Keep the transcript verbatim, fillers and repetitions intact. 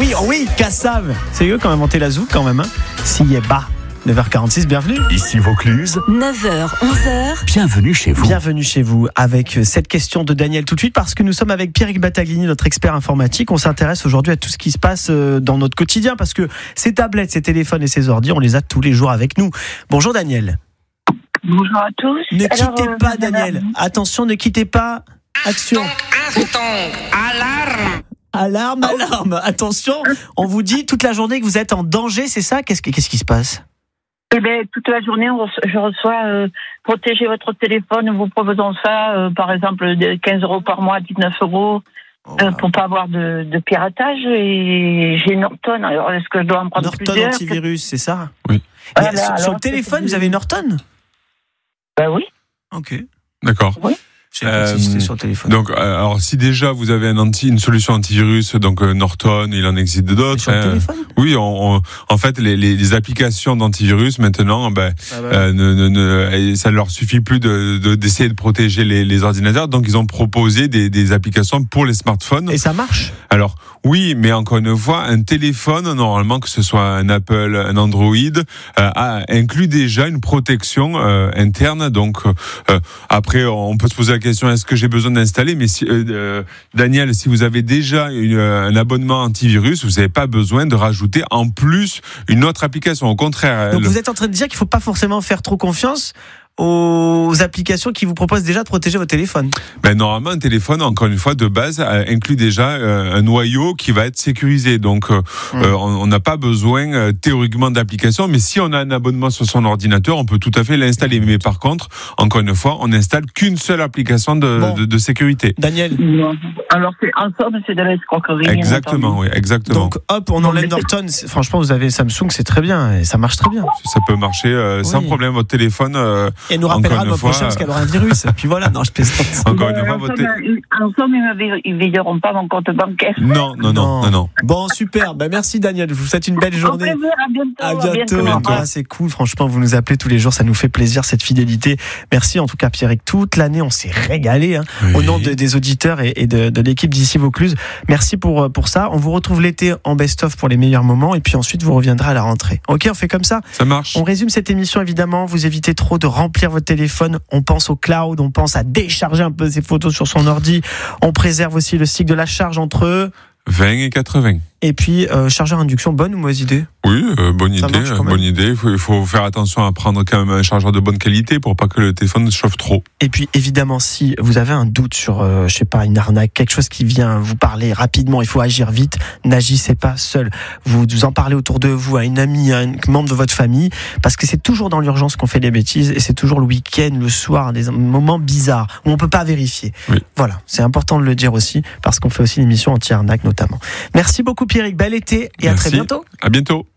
oui, oh oui, Kassav. C'est eux qui ont inventé la zouk quand même. Hein. S'y est bas. neuf heures quarante-six, bienvenue. Ici Vaucluse. neuf heures, onze heures. Bienvenue chez vous. Bienvenue chez vous avec cette question de Daniel tout de suite parce que nous sommes avec Pierrick Battaglini, notre expert informatique. On s'intéresse aujourd'hui à tout ce qui se passe dans notre quotidien parce que ces tablettes, ces téléphones et ces ordi, on les a tous les jours avec nous. Bonjour Daniel. Bonjour à tous. Ne Alors, quittez euh, pas madame. Daniel. Attention, ne quittez pas. Action. Instant, alarme. Alarme, alarme. Attention, on vous dit toute la journée que vous êtes en danger, c'est ça ? Qu'est-ce qui, qu'est-ce qui se passe ? Eh ben, toute la journée, on reçoit- je reçois euh, protéger votre téléphone. Nous vous proposons ça, euh, par exemple, de quinze euros par mois, dix-neuf euros, euh, pour pas avoir de, de piratage. Et j'ai Norton. Alors, est-ce que je dois en prendre Norton plusieurs antivirus, c'est ça ? Oui. Mais Voilà, sur, sur alors, le téléphone, c'est- vous avez Norton ? Ben oui. Ok. D'accord. Je sais pas si c'était Euh, sur le téléphone. Donc, euh, alors si déjà vous avez un anti, une solution antivirus, donc euh, Norton, il en existe Mais d'autres. sur le hein. téléphone ? Oui, on, on- en fait, les, les, les applications d'antivirus maintenant, ben, Ah bah, euh, ne, ne, ne, ça leur suffit plus de, de, d'essayer de protéger les, les ordinateurs. Donc, ils ont proposé des, des applications pour les smartphones. Et ça marche ? Alors, oui, mais encore une fois, un téléphone, normalement, que ce soit un Apple, un Android, euh, a, inclut déjà une protection euh, interne. Donc, euh, après, on peut se poser la question, est-ce que j'ai besoin d'installer ? Mais si, euh, euh, Daniel, si vous avez déjà une, un abonnement antivirus, vous n'avez pas besoin de rajouter en plus une autre application. Au contraire. Donc le- vous êtes en train de dire qu'il ne faut pas forcément faire trop confiance aux applications qui vous proposent déjà de protéger votre téléphone. Ben, normalement, un téléphone, encore une fois, de base, euh, inclut déjà euh, un noyau qui va être sécurisé. Donc, euh, Mmh. euh, on on n'a pas besoin euh, théoriquement d'application. Mais si on a un abonnement sur son ordinateur, on peut tout à fait l'installer. Mais par contre, encore une fois, on n'installe qu'une seule application de, Bon. de, de sécurité. Daniel, Non. Alors, c'est en somme, c'est de l'escroquerie. bien Exactement, entendu. oui, exactement. donc hop, on enlève Norton. C'est- Franchement, vous avez Samsung, c'est très bien et ça marche très bien. Ça peut marcher euh, sans Oui. problème. Votre téléphone, euh, Et elle nous Encore rappellera une le mois fois, prochain parce qu'elle aura un virus. Puis voilà, non, je plaisante. encore une Ben, fois, en votre somme, té- ils- en somme, ils ne vé- ils verront pas mon compte bancaire. Non, non, non, non, non. Bon, super. Ben, merci Daniel. Je vous souhaite une belle Au journée. plaisir, à bientôt. À bientôt. bientôt. Ah, c'est cool. Franchement, vous nous appelez tous les jours. Ça nous fait plaisir, cette fidélité. Merci en tout cas, Pierrick. Toute l'année, on s'est régalé, hein, Oui. au nom de- des auditeurs et, et de, de l'équipe d'ici Vaucluse. Merci pour, pour ça. On vous retrouve l'été en best-of pour les meilleurs moments. Et puis ensuite, vous reviendrez à la rentrée. Ok, on fait comme ça. Ça marche. On résume cette émission, évidemment. Vous évitez trop de remplir votre téléphone. On pense au cloud. On pense à décharger un peu ses photos sur son ordi. On préserve aussi le cycle de la charge entre eux. vingt et quatre-vingts. Et puis, euh, chargeur induction, bonne ou mauvaise idée? Oui, euh, bonne Ça idée, marche quand bonne même. idée. Il faut, il faut faire attention à prendre quand même un chargeur de bonne qualité pour pas que le téléphone chauffe trop. Et puis évidemment, si vous avez un doute sur, euh, je sais pas, une arnaque, quelque chose qui vient vous parler rapidement, il faut agir vite. N'agissez pas seul. Vous, vous en parlez autour de vous, à une amie, à un membre de votre famille, parce que c'est toujours dans l'urgence qu'on fait des bêtises et c'est toujours le week-end, le soir, des moments bizarres où on peut pas vérifier. Oui. Voilà, c'est important de le dire aussi parce qu'on fait aussi une émission anti-arnaque notamment. Merci beaucoup Pierrick, bel été et à Merci. très bientôt. À bientôt.